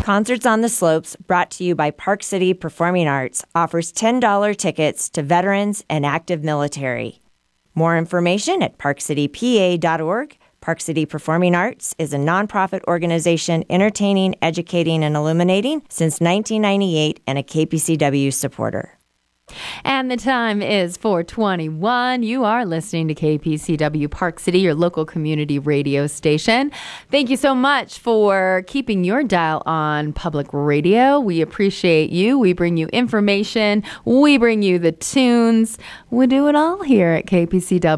Concerts on the Slopes, brought to you by Park City Performing Arts, offers $10 tickets to veterans and active military. More information at parkcitypa.org. Park City Performing Arts is a nonprofit organization entertaining, educating, and illuminating since 1998 and a KPCW supporter. And the time is 4:21. You are listening to KPCW Park City, your local community radio station. Thank you so much for keeping your dial on public radio. We appreciate you. We bring you information. We bring you the tunes. We do it all here at KPCW.